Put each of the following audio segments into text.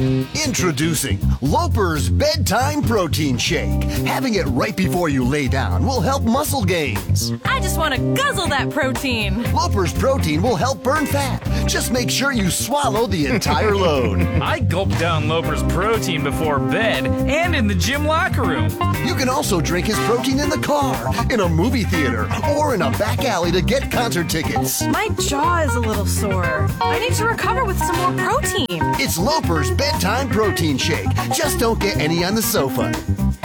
Introducing Loper's Bedtime Protein Shake. Having it right before you lay down will help muscle gains. I just want to guzzle that protein. Loper's Protein will help burn fat. Just make sure you swallow the entire load. I gulp down Loper's Protein before bed and in the gym locker room. You can also drink his protein in the car, in a movie theater, or in a back alley to get concert tickets. My jaw is a little sore. I need to recover with some more protein. It's Loper's Bedtime Protein Shake. Just don't get any on the sofa.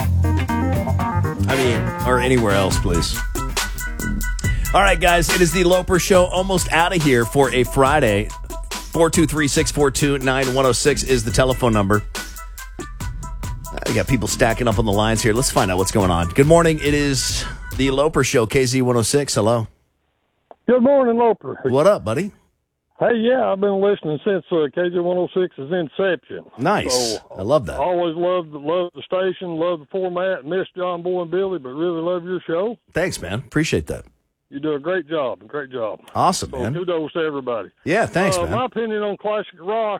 Or anywhere else, please. All right, guys, it is the Loper Show, almost out of here for a Friday. 423-642-9106 is the telephone number. We got people stacking up on the lines here. Let's find out what's going on. Good morning. It is the Loper Show, KZ106. Hello. Good morning, Loper. What up, buddy? Hey, yeah, I've been listening since KZ106's inception. Nice. So, I love that. Always loved the station, loved the format, missed John Boy and Billy, but really love your show. Thanks, man. Appreciate that. You do a great job. Awesome, So man. kudos to everybody. Yeah, thanks, man. My opinion on classic rock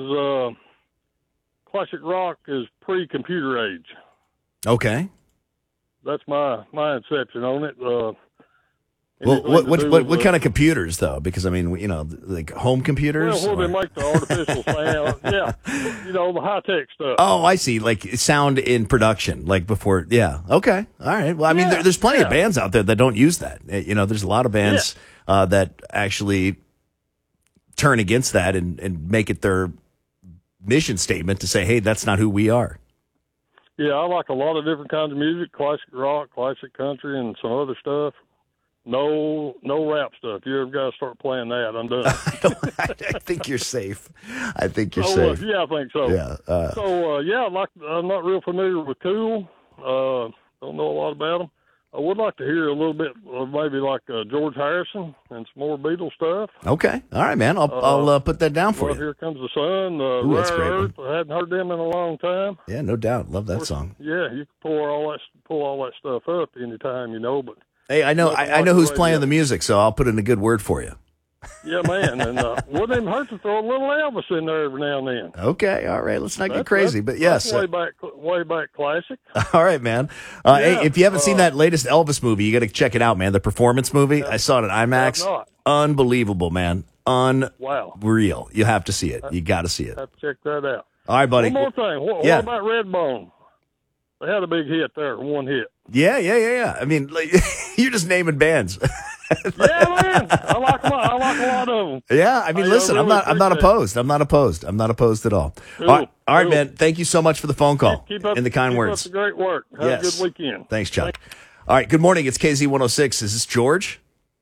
is pre-computer age. Okay. That's my inception on it. Well, what kind of computers, though? Because, like home computers? Well, where they make the artificial sound. Yeah. The high-tech stuff. Oh, I see. Like sound in production, like before. Yeah. Okay. All right. Well, there's plenty of bands out there that don't use that. There's a lot of bands that actually turn against that and make it their mission statement to say, hey, that's not who we are. Yeah, I like a lot of different kinds of music, classic rock, classic country, and some other stuff. No rap stuff. You ever got to start playing that, I'm done. I think you're safe. Yeah, I think so. Yeah. I'm not real familiar with Tool. Don't know a lot about them. I would like to hear a little bit of maybe like George Harrison and some more Beatles stuff. Okay. All right, man. I'll put that down for you. Here Comes the Sun. That's Rare great. Earth. I hadn't heard them in a long time. Yeah, no doubt. Love that song. Yeah, you can pull all that stuff up anytime, but. Hey, I know who's playing the music, so I'll put in a good word for you. Yeah, man, and wouldn't even hurt to throw a little Elvis in there every now and then. Okay, all right, let's not get crazy, but yes. That's way back classic. All right, man. Hey, if you haven't seen that latest Elvis movie, you got to check it out, man. The performance movie. I saw it at IMAX. Unbelievable, man. Unreal. You have to see it. You got to see it. Have to check that out. All right, buddy. One more thing. What about Redbone? They had a big hit there, one hit. Yeah. You're just naming bands. Yeah, man. I like a lot of them. Yeah, listen, I'm not opposed. I'm not opposed at all. Cool. All right, man. Thank you so much for the phone call and the kind words. Keep up the great work. Have a good weekend. Thanks, Chuck. All right, good morning. It's KZ106. Is this George?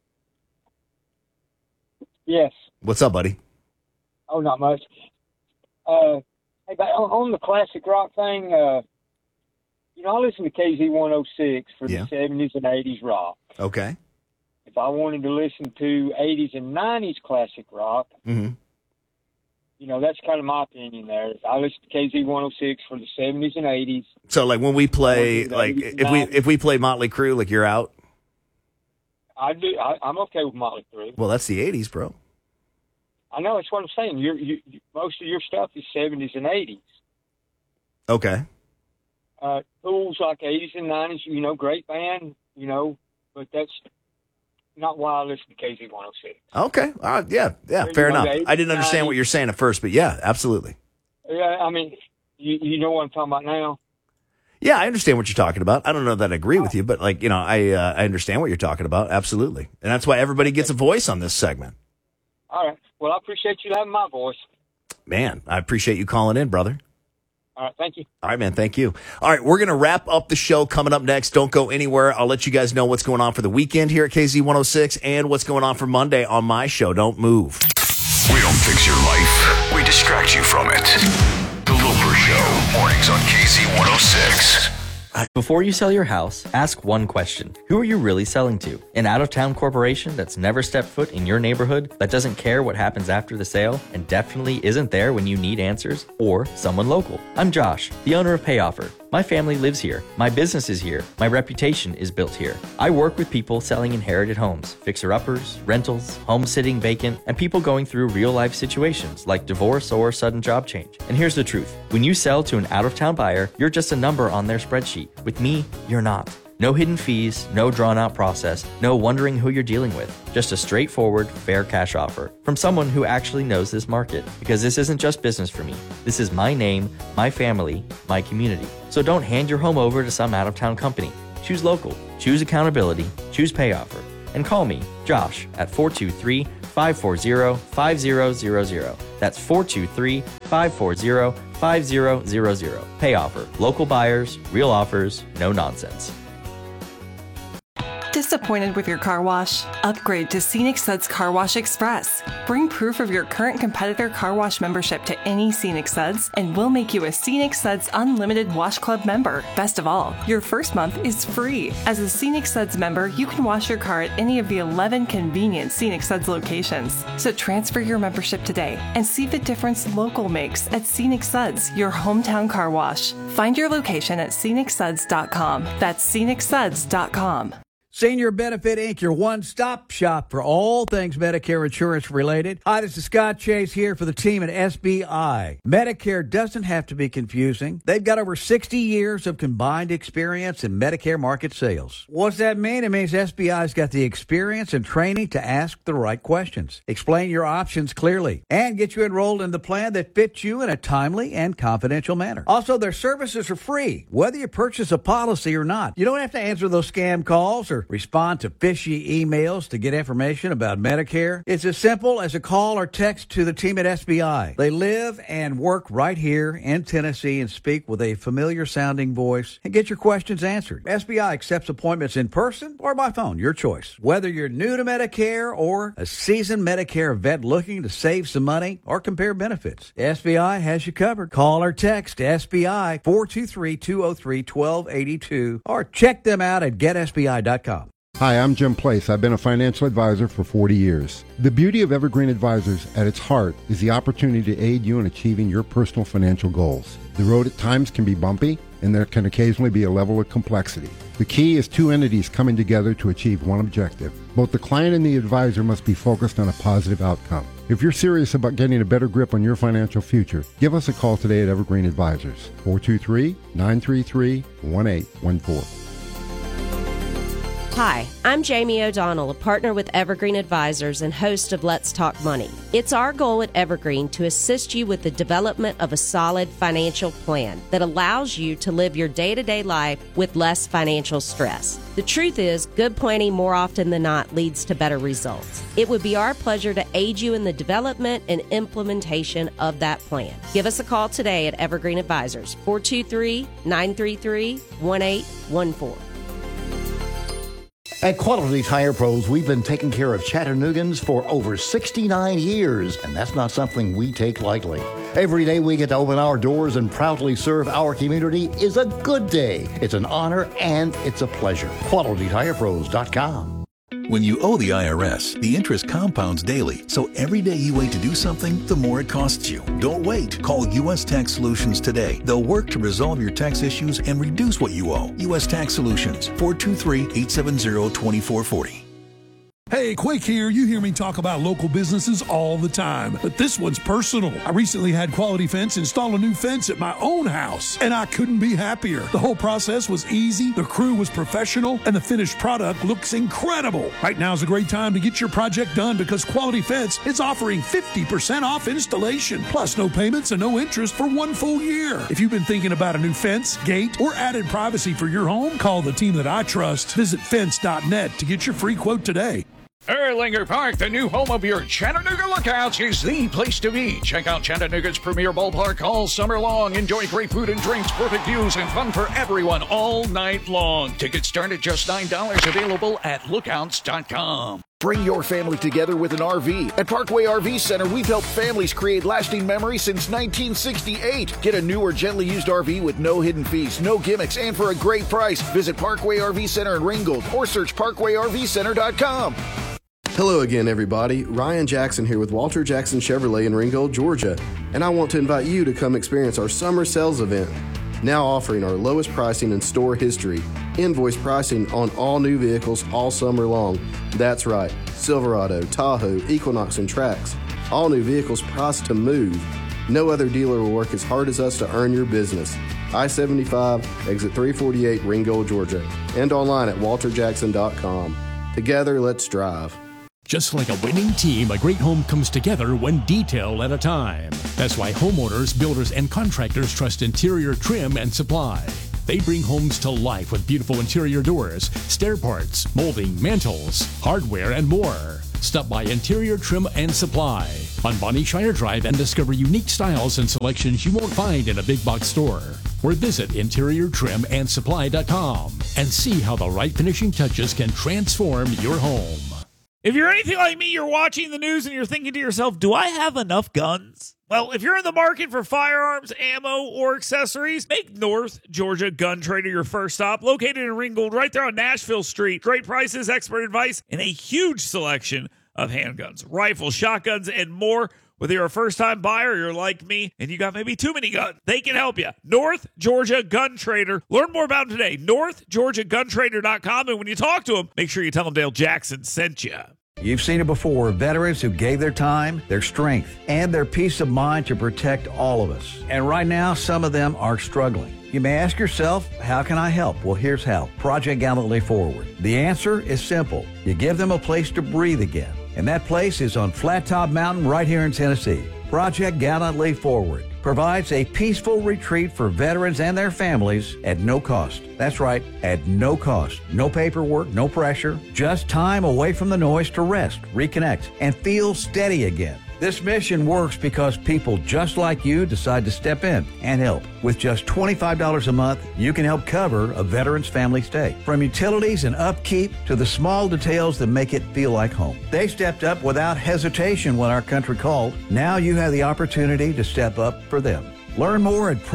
Yes. What's up, buddy? Oh, not much. Hey, but on the classic rock thing, I listen to KZ106 for the 70s and 80s rock. Okay. If I wanted to listen to 80s and 90s classic rock, that's kind of my opinion there. I listen to KZ106 for the 70s and 80s. So, like, when we play, like, if we play Motley Crue, like, you're out? I do. I'm okay with Motley Crue. Well, that's the 80s, bro. I know. That's what I'm saying. You most of your stuff is 70s and 80s. Okay. Tool's like 80s and 90s, great band, but that's not why I listen to KZ106. Okay. Yeah, fair enough. I didn't understand what you're saying at first, but yeah, absolutely. Yeah, you know what I'm talking about now? Yeah, I understand what you're talking about. I don't know that I agree with you, but I understand what you're talking about. Absolutely. And that's why everybody gets a voice on this segment. All right. Well, I appreciate you having my voice. Man, I appreciate you calling in, brother. All right, thank you. All right, man, thank you. All right, we're going to wrap up the show coming up next. Don't go anywhere. I'll let you guys know what's going on for the weekend here at KZ106 and what's going on for Monday on my show. Don't move. We don't fix your life. We distract you from it. The Loper Show, mornings on KZ106. Before you sell your house, ask one question. Who are you really selling to? An out-of-town corporation that's never stepped foot in your neighborhood, that doesn't care what happens after the sale, and definitely isn't there when you need answers? Or someone local? I'm Josh, the owner of PayOffer. My family lives here. My business is here. My reputation is built here. I work with people selling inherited homes, fixer-uppers, rentals, home sitting vacant, and people going through real-life situations like divorce or sudden job change. And here's the truth. When you sell to an out-of-town buyer, you're just a number on their spreadsheet. With me, you're not. No hidden fees, no drawn-out process, no wondering who you're dealing with. Just a straightforward, fair cash offer from someone who actually knows this market. Because this isn't just business for me. This is my name, my family, my community. So don't hand your home over to some out-of-town company. Choose local, choose accountability, choose PayOffer. And call me, Josh, at 423-540-5000. That's 423-540-5000. PayOffer. Local buyers, real offers, no nonsense. Disappointed with your car wash? Upgrade to Scenic Suds Car Wash Express. Bring proof of your current competitor car wash membership to any Scenic Suds, and we'll make you a Scenic Suds Unlimited Wash Club member. Best of all, your first month is free. As a Scenic Suds member, you can wash your car at any of the 11 convenient Scenic Suds locations. So transfer your membership today and see the difference local makes at Scenic Suds, your hometown car wash. Find your location at scenicsuds.com. That's scenicsuds.com. Senior Benefit Inc., your one-stop shop for all things Medicare insurance related. Hi, this is Scott Chase here for the team at SBI. Medicare doesn't have to be confusing. They've got over 60 years of combined experience in Medicare market sales. What's that mean? It means SBI's got the experience and training to ask the right questions, explain your options clearly, and get you enrolled in the plan that fits you in a timely and confidential manner. Also, their services are free, whether you purchase a policy or not. You don't have to answer those scam calls or respond to fishy emails to get information about Medicare. It's as simple as a call or text to the team at SBI. They live and work right here in Tennessee and speak with a familiar sounding voice and get your questions answered. SBI accepts appointments in person or by phone, your choice. Whether you're new to Medicare or a seasoned Medicare vet looking to save some money or compare benefits, SBI has you covered. Call or text SBI 423-203-1282 or check them out at getsbi.com. Hi, I'm Jim Place. I've been a financial advisor for 40 years. The beauty of Evergreen Advisors at its heart is the opportunity to aid you in achieving your personal financial goals. The road at times can be bumpy, and there can occasionally be a level of complexity. The key is two entities coming together to achieve one objective. Both the client and the advisor must be focused on a positive outcome. If you're serious about getting a better grip on your financial future, give us a call today at Evergreen Advisors, 423-933-1814. Hi, I'm Jamie O'Donnell, a partner with Evergreen Advisors and host of Let's Talk Money. It's our goal at Evergreen to assist you with the development of a solid financial plan that allows you to live your day-to-day life with less financial stress. The truth is, good planning more often than not leads to better results. It would be our pleasure to aid you in the development and implementation of that plan. Give us a call today at Evergreen Advisors, 423-933-1814. At Quality Tire Pros, we've been taking care of Chattanoogan's for over 69 years, and that's not something we take lightly. Every day we get to open our doors and proudly serve our community is a good day. It's an honor and it's a pleasure. QualityTirePros.com. When you owe the IRS, the interest compounds daily, so every day you wait to do something, the more it costs you. Don't wait. Call U.S. Tax Solutions today. They'll work to resolve your tax issues and reduce what you owe. U.S. Tax Solutions, 423-870-2440. Hey, Quake here. You hear me talk about local businesses all the time, but this one's personal. I recently had Quality Fence install a new fence at my own house, and I couldn't be happier. The whole process was easy, the crew was professional, and the finished product looks incredible. Right now is a great time to get your project done because Quality Fence is offering 50% off installation, plus no payments and no interest for 1 full year. If you've been thinking about a new fence, gate, or added privacy for your home, call the team that I trust. Visit fence.net to get your free quote today. Erlanger Park, the new home of your Chattanooga Lookouts, is the place to be. Check out Chattanooga's premier ballpark all summer long. Enjoy great food and drinks, perfect views, and fun for everyone all night long. Tickets start at just $9, available at lookouts.com. Bring your family together with an RV. At Parkway RV Center, we've helped families create lasting memories since 1968. Get a new or gently used RV with no hidden fees, no gimmicks, and for a great price. Visit Parkway RV Center in Ringgold or search parkway.rvcenter.com. Hello again, everybody. Ryan Jackson here with Walter Jackson Chevrolet in Ringgold, Georgia, and I want to invite you to come experience our summer sales event. Now offering our lowest pricing in store history. Invoice pricing on all new vehicles all summer long. That's right, Silverado, Tahoe, Equinox, and Trax. All new vehicles priced to move. No other dealer will work as hard as us to earn your business. I-75, exit 348, Ringgold, Georgia, and online at walterjackson.com. Together, let's drive. Just like a winning team, a great home comes together one detail at a time. That's why homeowners, builders, and contractors trust Interior Trim and Supply. They bring homes to life with beautiful interior doors, stair parts, molding, mantles, hardware, and more. Stop by Interior Trim and Supply on Bonnie Shire Drive and discover unique styles and selections you won't find in a big box store. Or visit interiortrimandsupply.com and see how the right finishing touches can transform your home. If you're anything like me, you're watching the news and you're thinking to yourself, do I have enough guns? Well, if you're in the market for firearms, ammo, or accessories, make North Georgia Gun Trader your first stop. Located in Ringgold, right there on Nashville Street. Great prices, expert advice, and a huge selection of handguns, rifles, shotguns, and more. Whether you're a first-time buyer or you're like me and you got maybe too many guns, they can help you. North Georgia Gun Trader. Learn more about them today. NorthGeorgiaGunTrader.com. And when you talk to them, make sure you tell them Dale Jackson sent you. You've seen it before. Veterans who gave their time, their strength, and their peace of mind to protect all of us. And right now, some of them are struggling. You may ask yourself, how can I help? Well, here's how. Project Gallantly Forward. The answer is simple. You give them a place to breathe again. And that place is on Flat Top Mountain right here in Tennessee. Project Gallantly Forward provides a peaceful retreat for veterans and their families at no cost. That's right, at no cost. No paperwork, no pressure, just time away from the noise to rest, reconnect, and feel steady again. This mission works because people just like you decide to step in and help. With just $25 a month, you can help cover a veteran's family stay. From utilities and upkeep to the small details that make it feel like home. They stepped up without hesitation when our country called. Now you have the opportunity to step up for them. Learn more at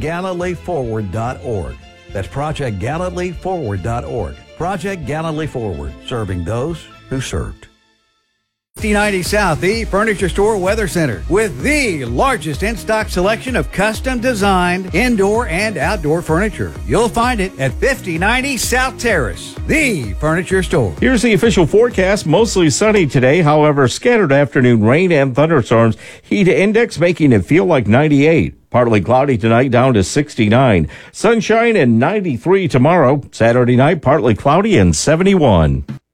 ProjectGallantlyForward.org. That's ProjectGallantlyForward.org. Project Gallantly Forward, serving those who served. 5090 South, the Furniture Store Weather Center, with the largest in-stock selection of custom-designed indoor and outdoor furniture. You'll find it at 5090 South Terrace, the Furniture Store. Here's the official forecast. Mostly sunny today. However, scattered afternoon rain and thunderstorms. Heat index making it feel like 98. Partly cloudy tonight, down to 69. Sunshine and 93 tomorrow. Saturday night, partly cloudy and 71.